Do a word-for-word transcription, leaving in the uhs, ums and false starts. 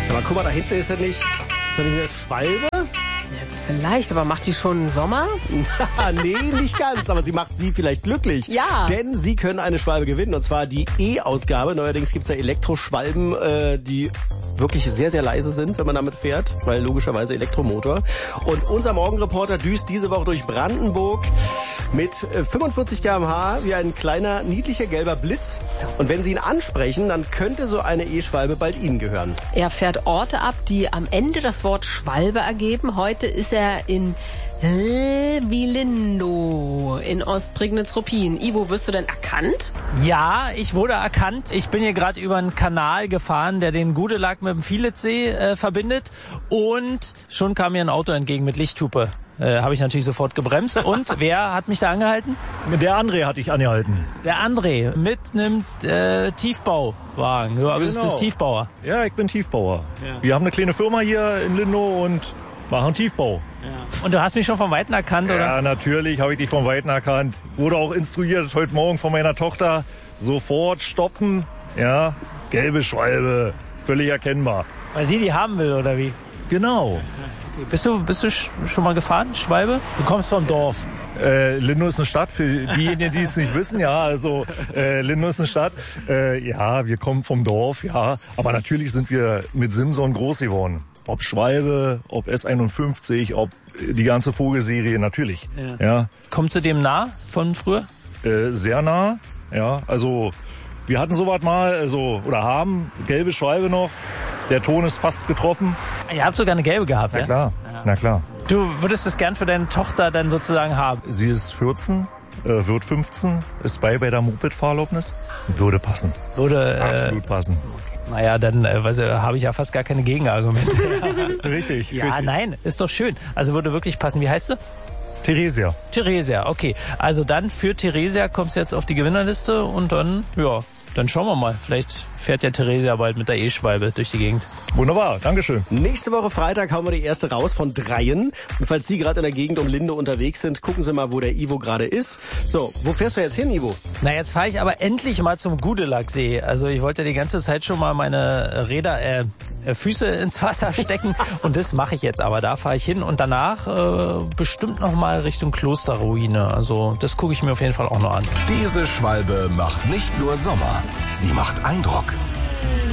Aber guck mal, da hinten ist er nicht. Ist da nicht eine Schwalbe? Vielleicht, aber macht die schon Sommer? Nee, nicht ganz, aber sie macht Sie vielleicht glücklich. Ja. Denn Sie können eine Schwalbe gewinnen, und zwar die E-Ausgabe. Neuerdings gibt's ja Elektroschwalben, äh, die wirklich sehr, sehr leise sind, wenn man damit fährt, weil logischerweise Elektromotor. Und unser Morgenreporter düst diese Woche durch Brandenburg mit fünfundvierzig Kilometer pro Stunde wie ein kleiner, niedlicher gelber Blitz. Und wenn Sie ihn ansprechen, dann könnte so eine E-Schwalbe bald Ihnen gehören. Er fährt Orte ab, die am Ende das Wort Schwalbe ergeben. Heute ist er in Vilindo in Ostprignitz-Ruppin. Ivo, wirst du denn erkannt? Ja, ich wurde erkannt. Ich bin hier gerade über einen Kanal gefahren, der den Gudelag mit dem Fieletsee äh, verbindet. Und schon kam mir ein Auto entgegen mit Lichthupe. Äh, habe ich natürlich sofort gebremst. Und wer hat mich da angehalten? Der André hatte ich angehalten. Der André mit einem äh, Tiefbauwagen. Du bist, Genau. bist Tiefbauer. Ja, ich bin Tiefbauer. Ja. Wir haben eine kleine Firma hier in Lindow und machen Tiefbau. Ja. Und du hast mich schon von Weitem erkannt, oder? Ja, natürlich habe ich dich von Weitem erkannt. Wurde auch instruiert heute Morgen von meiner Tochter. Sofort stoppen. Ja, gelbe Schwalbe. Völlig erkennbar. Weil sie die haben will, oder wie? Genau. Bist du, bist du sch- schon mal gefahren, Schwalbe? Du kommst vom Dorf. Äh, Lindow ist eine Stadt, für diejenigen, die es nicht wissen, ja, also äh, Lindow ist eine Stadt. Äh, ja, wir kommen vom Dorf, ja, aber natürlich sind wir mit Simson groß geworden. Ob Schwalbe, ob S einundfünfzig, ob die ganze Vogelserie, natürlich. Ja. Ja. Kommst du dem nah von früher? Äh, sehr nah, ja, also wir hatten sowas mal, also, oder haben, gelbe Schwalbe noch, der Ton ist fast getroffen. Ihr habt sogar eine gelbe gehabt, Na ja? klar, Ja. na klar. Du würdest es gern für deine Tochter dann sozusagen haben? Sie ist vierzehn, äh, wird fünfzehn, ist bei bei der Moped-Fahrerlaubnis. Würde passen, Würde, absolut passen. Äh, naja, dann äh, weiß ich, habe ich ja fast gar keine Gegenargumente. Richtig, Ja, richtig. nein, ist doch schön. Also würde wirklich passen. Wie heißt sie? Theresia. Theresia, okay. Also dann für Theresia kommst du jetzt auf die Gewinnerliste und dann, ja, dann schauen wir mal. Vielleicht fährt ja Theresia bald mit der E-Schwalbe durch die Gegend. Wunderbar, Dankeschön. Nächste Woche Freitag hauen wir die erste raus von dreien. Und falls Sie gerade in der Gegend um Lindow unterwegs sind, gucken Sie mal, wo der Ivo gerade ist. So, wo fährst du jetzt hin, Ivo? Na, jetzt fahre ich aber endlich mal zum Gudelagsee. Also ich wollte die ganze Zeit schon mal meine Räder, äh, Füße ins Wasser stecken und das mache ich jetzt aber. Da fahre ich hin und danach äh, bestimmt noch mal Richtung Klosterruine. Also das gucke ich mir auf jeden Fall auch noch an. Diese Schwalbe macht nicht nur Sommer, sie macht Eindruck.